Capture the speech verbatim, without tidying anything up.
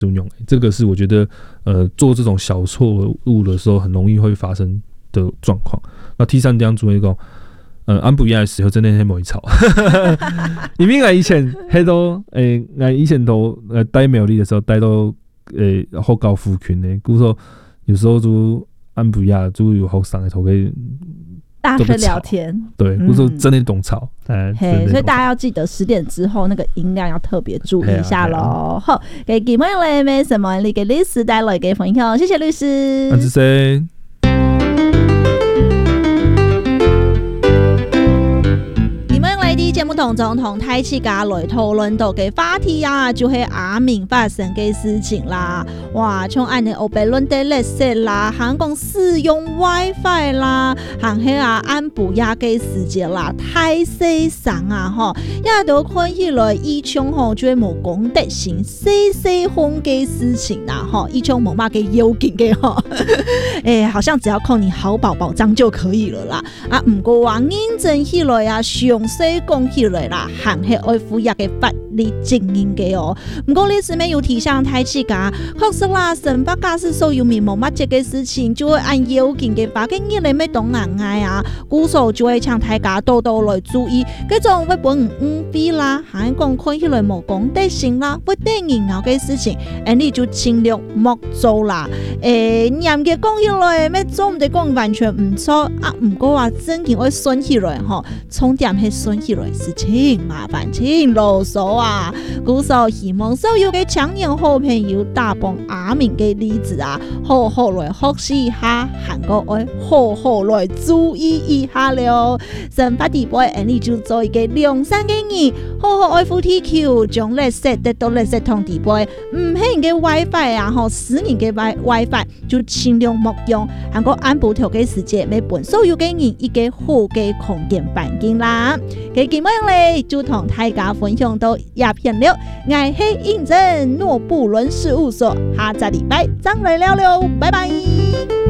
尊用，这个是我觉得呃做这种小错误的时候很容易会发生的状况。那 T 三点主要讲，呃，安不一样的时候真的很没吵，因为我以前迄都诶，我以前都呃待苗栗的时候待到诶好高夫群的，故说有时候就安不一样，就有好上的头可以。 大声聊天， 对，不是真的懂吵， 嗯，嘿，所以大家要记得十点之后那个音量要特别注意一下喽。好，给今晚嘞没什么，你给律师带来给分享，谢谢律师。 安子谁？ 节目当中同太七家來討論到嘅話題啊，就係阿明發生嘅事情啦。哇，像安尼歐北倫的歷史啦，行講使用 WiFi 啦，行係啊安補亞嘅時節啦，太細聲啊嗬，也都看起來以前嗬就係冇公德心、細細風嘅事情啦嗬，以前冇乜嘅要緊嘅嗬，誒，好像只要靠你好寶寶章就可以了啦。啊，唔過話認真起來啊，詳細講起來啦，行係愛撫養嘅法律經營嘅哦。唔過呢次咩要提倡太起家，確實啦，神法家是所有面冇乜嘅事情，就會按要緊嘅法嘅嘢嚟咩當硬嗌啊，故所就會請大家多多來注意，嗰種會本唔必啦，行講看起來冇公德心啦，會得人鬧嘅事情，誒你就盡量莫做啦。誒人嘅講起來咩做唔得講完全唔錯啊，唔過話真嘅愛順起來嗬，重點係順起來是真麻煩真囉嗦啊！故所希望所有嘅青年好朋友打幫阿明嘅例子啊，好好來學習一下，韓國愛好好來注意一下了。神法地位，你就做一個良善嘅人，好好愛護地球，將垃圾得到垃圾桶地位，唔係人嘅 WiFi 啊，嗬，私人嘅 WiFi 就盡量莫用。韓國安保條嘅世界，每本所有嘅人一個好嘅空間環境啦。嘅今晚咧就同大家分享到鴉片了，我係認真諾布倫事務所，下個禮拜再來聊聊，拜拜。